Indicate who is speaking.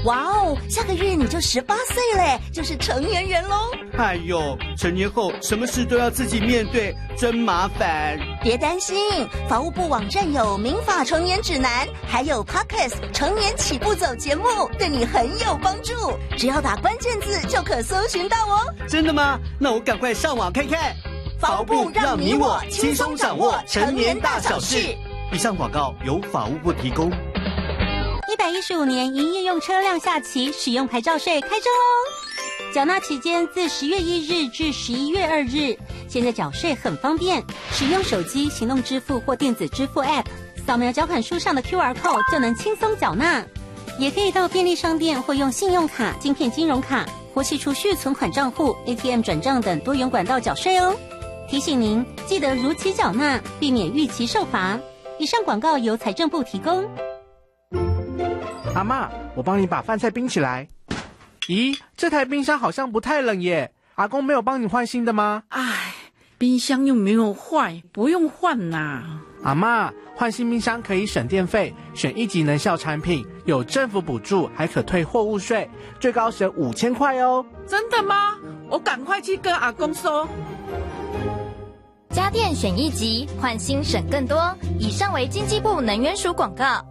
Speaker 1: 哇哦，下个月你就18岁嘞，就是成年人喽。
Speaker 2: 哎呦，成年后什么事都要自己面对，真麻烦。
Speaker 1: 别担心，法务部网站有民法成年指南，还有 Podcast 成年起步走节目，对你很有帮助。只要打关键字就可搜寻到哦。
Speaker 2: 真的吗？那我赶快上网看看。
Speaker 1: 法务部让你我轻松掌握成年大小事。
Speaker 2: 以上广告由法务部提供。
Speaker 3: 115年营业用车辆下期使用牌照税开征哦！缴纳期间自10月1日至11月2日。现在缴税很方便，使用手机行动支付或电子支付 App， 扫描缴款书上的 QR Code 就能轻松缴纳。也可以到便利商店或用信用卡、晶片金融卡或其储蓄存款账户、ATM 转账等多元管道缴税哦。提醒您记得如期缴纳，避免逾期受罚。以上广告由财政部提供。
Speaker 4: 阿嬷，我帮你把饭菜冰起来。咦，这台冰箱好像不太冷耶，阿公没有帮你换新的吗？
Speaker 5: 唉，冰箱又没有坏，不用换啦。
Speaker 4: 阿嬷，换新冰箱可以省电费，选1级能效产品，有政府补助，还可退货物税，最高省5000块哦。
Speaker 5: 真的吗？我赶快去跟阿公说。
Speaker 6: 家电选1级，换新省更多。以上为经济部能源署广告。